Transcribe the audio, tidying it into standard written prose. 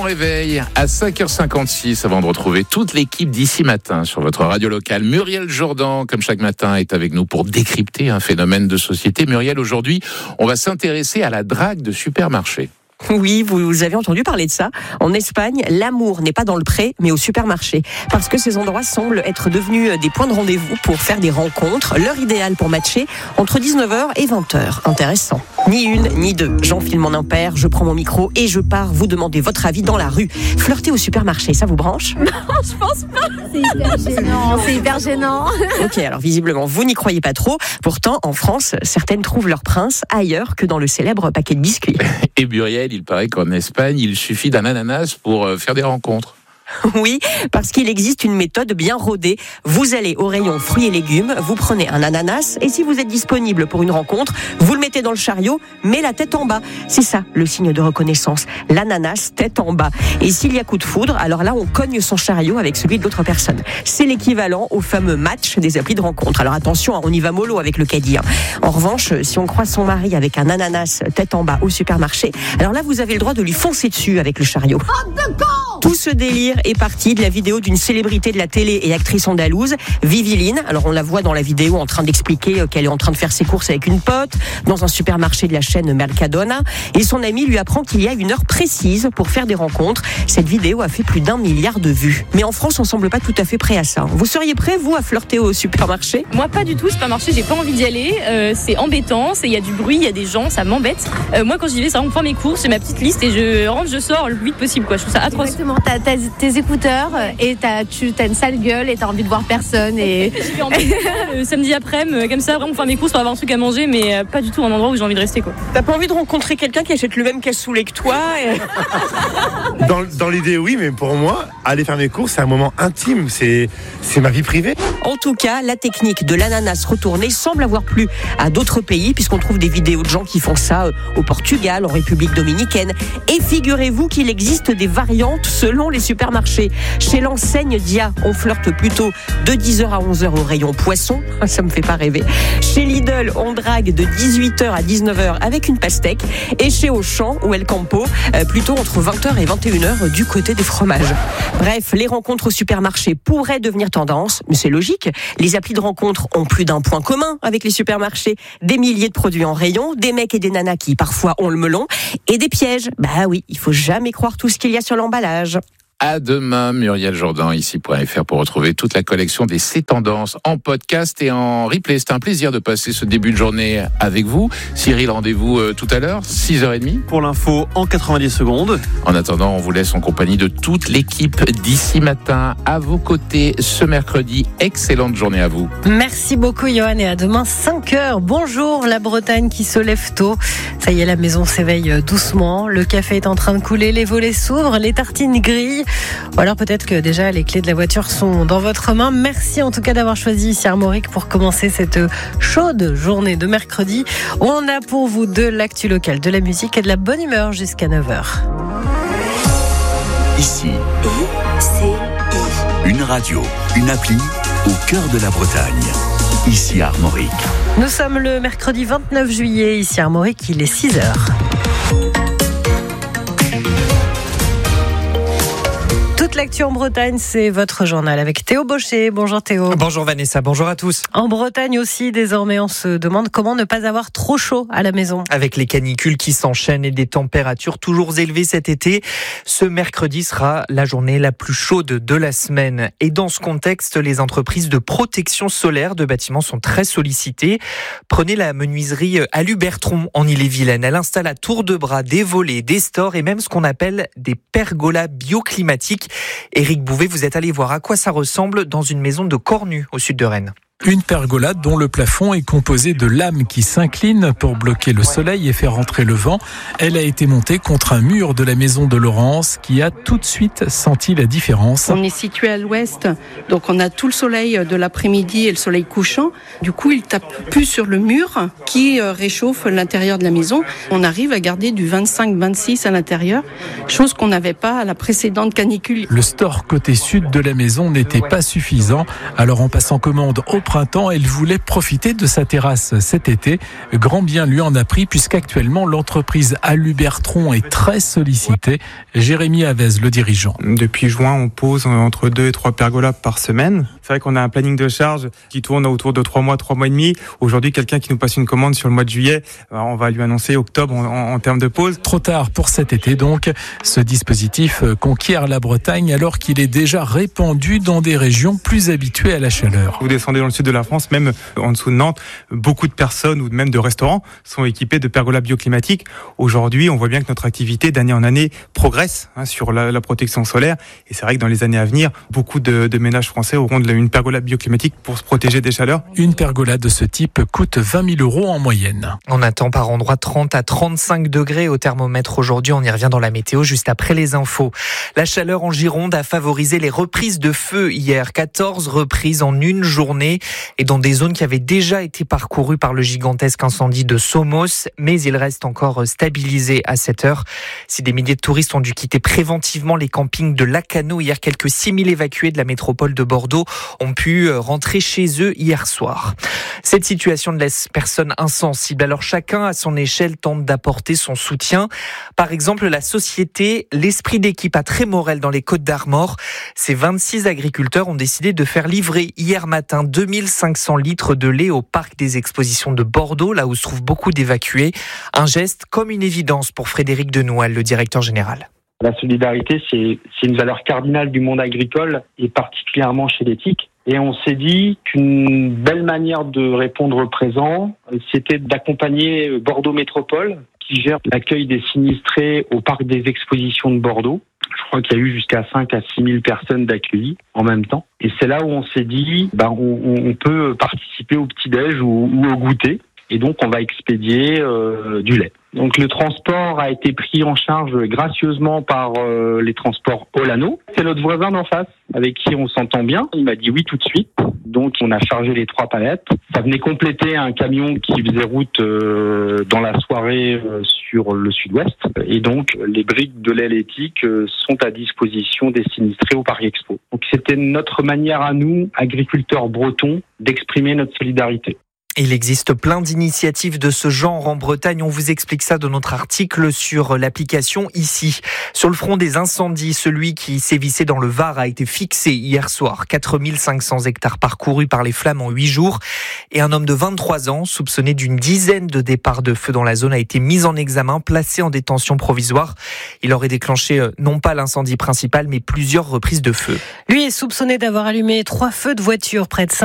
réveil à 5h56 avant de retrouver toute l'équipe d'ici matin sur votre radio locale. Muriel Jourdan, comme chaque matin, est avec nous pour décrypter un phénomène de société. Muriel, aujourd'hui, on va s'intéresser à la drague de supermarché. Oui, vous avez entendu parler de ça. En Espagne, l'amour n'est pas dans le pré, mais au supermarché. Parce que ces endroits semblent être devenus des points de rendez-vous pour faire des rencontres. L'heure idéale pour matcher, entre 19h et 20h. Intéressant. Ni une, ni deux. J'enfile mon impair, je prends mon micro et je pars vous demander votre avis dans la rue. Flirter au supermarché, ça vous branche ? Non, je pense pas. C'est hyper gênant. Ok, alors visiblement, vous n'y croyez pas trop. Pourtant, en France, certaines trouvent leur prince ailleurs que dans le célèbre paquet de biscuits. Et Muriel, il paraît qu'en Espagne, il suffit d'un ananas pour faire des rencontres. Oui, parce qu'il existe une méthode bien rodée. Vous allez au rayon fruits et légumes, vous prenez un ananas et si vous êtes disponible pour une rencontre, vous le mettez dans le chariot, mais la tête en bas. C'est ça, le signe de reconnaissance. L'ananas, tête en bas. Et s'il y a coup de foudre, alors là, on cogne son chariot avec celui de l'autre personne. C'est l'équivalent au fameux match des applis de rencontre. Alors attention, on y va mollo avec le caddie. En revanche, si on croise son mari avec un ananas tête en bas au supermarché, alors là, vous avez le droit de lui foncer dessus avec le chariot. Tout ce délire est parti de la vidéo d'une célébrité de la télé et actrice andalouse, Viviline. Alors on la voit dans la vidéo en train d'expliquer qu'elle est en train de faire ses courses avec une pote dans un supermarché de la chaîne Mercadona et son ami lui apprend qu'il y a une heure précise pour faire des rencontres. Cette vidéo a fait plus d'1 milliard de vues. Mais en France, on semble pas tout à fait prêt à ça. Vous seriez prêt, vous, à flirter au supermarché ? Moi, pas du tout. Supermarché, j'ai pas envie d'y aller. C'est embêtant. Il y a du bruit, il y a des gens, ça m'embête. Moi, quand j'y vais, c'est vraiment pour mes courses, j'ai ma petite liste et je rentre, je sors le plus vite possible. Je trouve ça atroce. Exactement. T'as tes écouteurs et t'as une sale gueule et t'as envie de voir personne. Et je vais en samedi après-midi, comme ça, vraiment pour faire mes courses, pour avoir un truc à manger, mais pas du tout un endroit où j'ai envie de rester. T'as pas envie de rencontrer quelqu'un qui achète le même cassoulet que toi Dans l'idée, oui, mais pour moi, aller faire mes courses, c'est un moment intime, c'est ma vie privée. En tout cas, la technique de l'ananas retourné semble avoir plu à d'autres pays, puisqu'on trouve des vidéos de gens qui font ça au Portugal, en République dominicaine. Et figurez-vous qu'il existe des variantes selon les supermarchés. Chez l'enseigne Dia, on flirte plutôt de 10h à 11h au rayon poisson. Ça me fait pas rêver. Chez Lidl, on drague de 18h à 19h avec une pastèque. Et chez Auchan ou El Campo, plutôt entre 20h et 21h du côté des fromages. Bref, les rencontres au supermarché pourraient devenir tendance, mais c'est logique. Les applis de rencontres ont plus d'un point commun avec les supermarchés. Des milliers de produits en rayon, des mecs et des nanas qui parfois ont le melon, et des pièges. Bah oui, il faut jamais croire tout ce qu'il y a sur l'emballage. À demain, Muriel Jourdan, ici.fr pour retrouver toute la collection des C'est Tendances en podcast et en replay. C'est un plaisir de passer ce début de journée avec vous. Cyril, rendez-vous tout à l'heure, 6h30. Pour l'info, en 90 secondes. En attendant, on vous laisse en compagnie de toute l'équipe d'ici matin à vos côtés ce mercredi. Excellente journée à vous. Merci beaucoup, Johan, et à demain, 5h. Bonjour, la Bretagne qui se lève tôt. Ça y est, la maison s'éveille doucement. Le café est en train de couler, les volets s'ouvrent, les tartines grillent. Ou alors peut-être que déjà les clés de la voiture sont dans votre main. Merci en tout cas d'avoir choisi ici Armorique pour commencer cette chaude journée de mercredi. On a pour vous de l'actu locale, de la musique et de la bonne humeur jusqu'à 9h. Ici, une radio, une appli au cœur de la Bretagne. Ici Armorique. Nous sommes le mercredi 29 juillet, ici Armorique, il est 6h. Toute l'actu en Bretagne, c'est votre journal avec Théo Baucher. Bonjour Théo. Bonjour Vanessa, bonjour à tous. En Bretagne aussi, désormais, on se demande comment ne pas avoir trop chaud à la maison. Avec les canicules qui s'enchaînent et des températures toujours élevées cet été, ce mercredi sera la journée la plus chaude de la semaine. Et dans ce contexte, les entreprises de protection solaire de bâtiments sont très sollicitées. Prenez la menuiserie Alubertron en Ille-et-Vilaine. Elle installe à tour de bras des volets, des stores et même ce qu'on appelle des pergolas bioclimatiques. Éric Bouvet, vous êtes allé voir à quoi ça ressemble dans une maison de Cornu, au sud de Rennes. Une pergola dont le plafond est composé de lames qui s'inclinent pour bloquer le soleil et faire rentrer le vent. Elle a été montée contre un mur de la maison de Laurence qui a tout de suite senti la différence. On est situé à l'ouest, donc on a tout le soleil de l'après-midi et le soleil couchant. Du coup, il tape plus sur le mur qui réchauffe l'intérieur de la maison. On arrive à garder du 25-26 à l'intérieur, chose qu'on n'avait pas à la précédente canicule. Le store côté sud de la maison n'était pas suffisant, alors en passant commande auprès printemps. Elle voulait profiter de sa terrasse cet été. Grand bien lui en a pris puisqu'actuellement l'entreprise Alubertron est très sollicitée. Jérémy Avez, le dirigeant. Depuis juin, on pose entre 2 et 3 pergolas par semaine. C'est vrai qu'on a un planning de charge qui tourne autour de 3 mois et demi. Aujourd'hui, quelqu'un qui nous passe une commande sur le mois de juillet, on va lui annoncer octobre en termes de pause. Trop tard pour cet été donc. Ce dispositif conquiert la Bretagne alors qu'il est déjà répandu dans des régions plus habituées à la chaleur. Vous descendez dans le sud de la France, même en dessous de Nantes, beaucoup de personnes ou même de restaurants sont équipés de pergolas bioclimatiques. Aujourd'hui, on voit bien que notre activité d'année en année progresse sur la protection solaire. Et c'est vrai que dans les années à venir, beaucoup de ménages français auront une pergola bioclimatique pour se protéger des chaleurs. Une pergola de ce type coûte 20 000 € en moyenne. On attend par endroit 30 à 35 degrés au thermomètre aujourd'hui. On y revient dans la météo juste après les infos. La chaleur en Gironde a favorisé les reprises de feu hier. 14 reprises en une journée et dans des zones qui avaient déjà été parcourues par le gigantesque incendie de Somos. Mais il reste encore stabilisé à cette heure. Si des milliers de touristes ont dû quitter préventivement les campings de Lacanau hier, quelques 6 000 évacués de la métropole de Bordeaux ont pu rentrer chez eux hier soir. Cette situation ne laisse personne insensible. Alors chacun à son échelle tente d'apporter son soutien. Par exemple, la société L'Esprit d'équipe à Trémorel dans les Côtes-d'Armor. Ces 26 agriculteurs ont décidé de faire livrer hier matin 2500 litres de lait au parc des expositions de Bordeaux, là où se trouvent beaucoup d'évacués. Un geste comme une évidence pour Frédéric Denoual, le directeur général. La solidarité, c'est une valeur cardinale du monde agricole et particulièrement chez l'éthique. Et on s'est dit qu'une belle manière de répondre présent, c'était d'accompagner Bordeaux Métropole, qui gère l'accueil des sinistrés au parc des expositions de Bordeaux. Je crois qu'il y a eu jusqu'à 5 à 6 000 personnes d'accueillies en même temps. Et c'est là où on s'est dit, on peut participer au petit-déj ou au goûter. Et donc, on va expédier du lait. Donc, le transport a été pris en charge gracieusement par les transports Olano. C'est notre voisin d'en face, avec qui on s'entend bien. Il m'a dit oui tout de suite. Donc, on a chargé les 3 palettes. Ça venait compléter un camion qui faisait route dans la soirée sur le sud-ouest. Et donc, les briques de lait laitique sont à disposition des sinistrés au Parc Expo. Donc, c'était notre manière à nous, agriculteurs bretons, d'exprimer notre solidarité. Il existe plein d'initiatives de ce genre en Bretagne. On vous explique ça dans notre article sur l'application ici. Sur le front des incendies, celui qui sévissait dans le Var a été fixé hier soir. 4500 hectares parcourus par les flammes en 8 jours. Et un homme de 23 ans, soupçonné d'une dizaine de départs de feu dans la zone, a été mis en examen, placé en détention provisoire. Il aurait déclenché non pas l'incendie principal, mais plusieurs reprises de feu. Lui est soupçonné d'avoir allumé 3 feux de voiture près de